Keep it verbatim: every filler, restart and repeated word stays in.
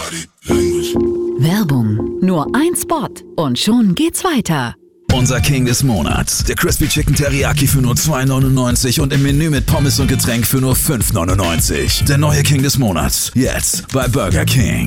Werbung. Nur ein Spot und schon geht's weiter. Unser King des Monats. Der Crispy Chicken Teriyaki für nur zwei neunundneunzig und im Menü mit Pommes und Getränk für nur fünf neunundneunzig. Der neue King des Monats. Jetzt bei Burger King.